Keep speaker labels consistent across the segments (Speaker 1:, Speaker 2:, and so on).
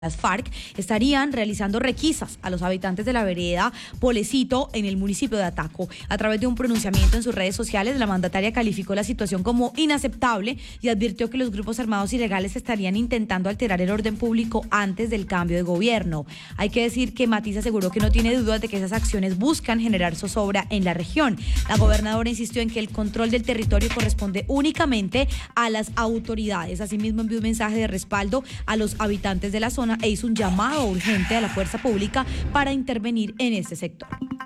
Speaker 1: Las FARC estarían realizando requisas a los habitantes de la vereda Polecito en el municipio de Ataco. A través de un pronunciamiento en sus redes sociales, la mandataria calificó la situación como inaceptable y advirtió que los grupos armados ilegales estarían intentando alterar el orden público antes del cambio de gobierno. Hay que decir que Matiz aseguró que no tiene dudas de que esas acciones buscan generar zozobra en la región. La gobernadora insistió en que el control del territorio corresponde únicamente a las autoridades. Asimismo, envió un mensaje de respaldo a los habitantes de la zona e hizo un llamado urgente a la fuerza pública para intervenir en este sector.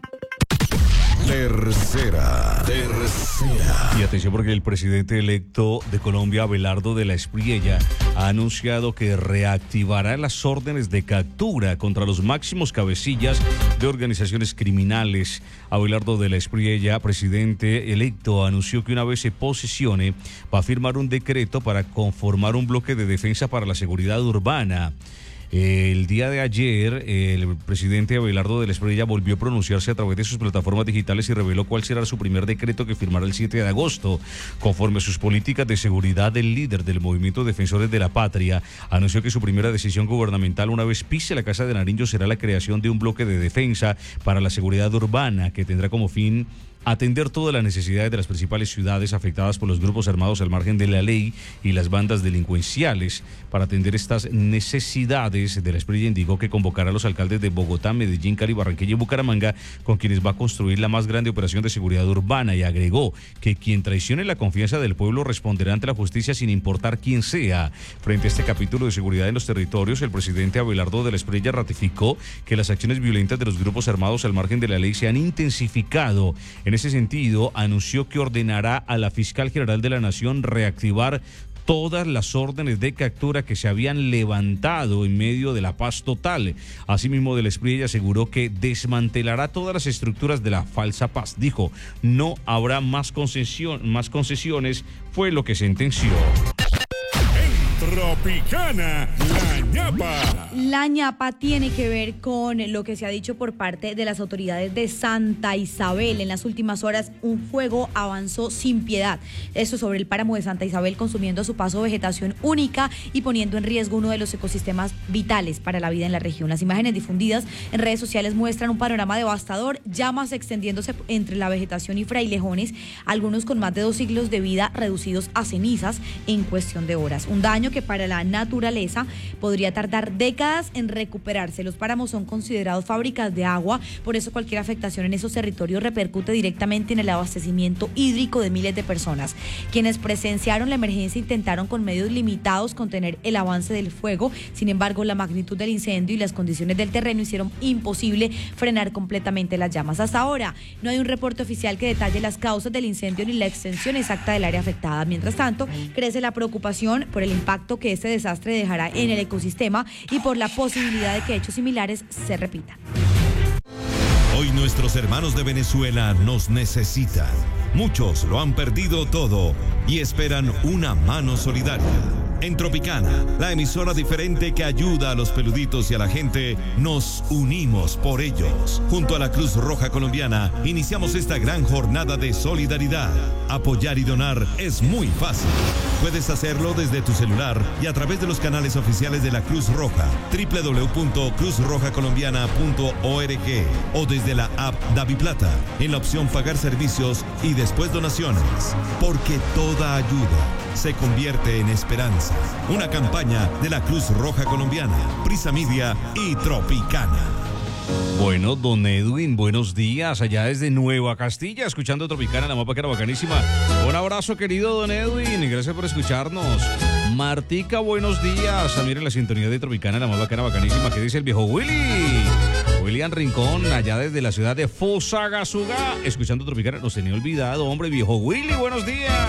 Speaker 2: Tercera.
Speaker 3: Y atención porque el presidente electo de Colombia, Abelardo de la Espriella, ha anunciado que reactivará las órdenes de captura contra los máximos cabecillas de organizaciones criminales. Abelardo de la Espriella, presidente electo, anunció que una vez se posesione, va a firmar un decreto para conformar un bloque de defensa para la seguridad urbana. El día de ayer, el presidente Abelardo de la Espriella volvió a pronunciarse a través de sus plataformas digitales y reveló cuál será su primer decreto que firmará el 7 de agosto. Conforme a sus políticas de seguridad, el líder del movimiento Defensores de la Patria anunció que su primera decisión gubernamental, una vez pise la Casa de Nariño, será la creación de un bloque de defensa para la seguridad urbana que tendrá como fin atender todas las necesidades de las principales ciudades afectadas por los grupos armados al margen de la ley y las bandas delincuenciales. Para atender estas necesidades, de la Espriella indicó que convocará a los alcaldes de Bogotá, Medellín, Cali, Barranquilla y Bucaramanga, con quienes va a construir la más grande operación de seguridad urbana, y agregó que quien traicione la confianza del pueblo responderá ante la justicia sin importar quién sea. Frente a este capítulo de seguridad en los territorios, el presidente Abelardo de la Espriella ratificó que las acciones violentas de los grupos armados al margen de la ley se han intensificado. En ese sentido, anunció que ordenará a la fiscal general de la Nación reactivar todas las órdenes de captura que se habían levantado en medio de la paz total. Asimismo, de la Espriella aseguró que desmantelará todas las estructuras de la falsa paz. Dijo, no habrá más concesiones, fue lo que sentenció.
Speaker 2: Tropicana, la ñapa.
Speaker 1: La ñapa tiene que ver con lo que se ha dicho por parte de las autoridades de Santa Isabel. En las últimas horas, un fuego avanzó sin piedad. Esto sobre el páramo de Santa Isabel, consumiendo a su paso vegetación única y poniendo en riesgo uno de los ecosistemas vitales para la vida en la región. Las imágenes difundidas en redes sociales muestran un panorama devastador, llamas extendiéndose entre la vegetación y frailejones, algunos con más de 2 siglos de vida reducidos a cenizas en cuestión de horas. Un daño que para la naturaleza podría tardar décadas en recuperarse. Los páramos son considerados fábricas de agua, por eso cualquier afectación en esos territorios repercute directamente en el abastecimiento hídrico de miles de personas. Quienes presenciaron la emergencia intentaron con medios limitados contener el avance del fuego. Sin embargo, la magnitud del incendio y las condiciones del terreno hicieron imposible frenar completamente las llamas. Hasta ahora no hay un reporte oficial que detalle las causas del incendio ni la extensión exacta del área afectada. Mientras tanto, crece la preocupación por el impacto que este desastre dejará en el ecosistema y por la posibilidad de que hechos similares se repitan.
Speaker 2: Hoy nuestros hermanos de Venezuela nos necesitan. Muchos lo han perdido todo y esperan una mano solidaria. En Tropicana, la emisora diferente que ayuda a los peluditos y a la gente, nos unimos por ellos. Junto a la Cruz Roja Colombiana, iniciamos esta gran jornada de solidaridad. Apoyar y donar es muy fácil. Puedes hacerlo desde tu celular y a través de los canales oficiales de la Cruz Roja, www.cruzrojacolombiana.org, o desde la app DaviPlata, en la opción Pagar Servicios y después Donaciones. Porque toda ayuda se convierte en esperanza. Una campaña de la Cruz Roja Colombiana, Prisa Media y Tropicana.
Speaker 3: Bueno, don Edwin, buenos días, allá desde Nueva Castilla, escuchando Tropicana, la mapa que era bacanísima. Un abrazo, querido don Edwin, y gracias por escucharnos. Martica, buenos días. Mire la sintonía de Tropicana, la mapa que era bacanísima. ¿Qué dice el viejo Willy? William Rincón, allá desde la ciudad de Fusagasugá, escuchando Tropicana. Nos tenía olvidado, hombre, viejo Willy, buenos días.